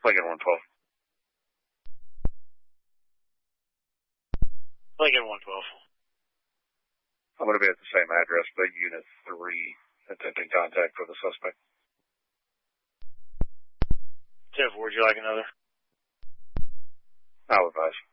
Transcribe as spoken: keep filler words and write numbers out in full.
Lincoln one twelve. Lincoln one twelve. I'm going to be at the same address, but Unit three, attempting contact for the suspect. ten four, would you like another? I'll advise.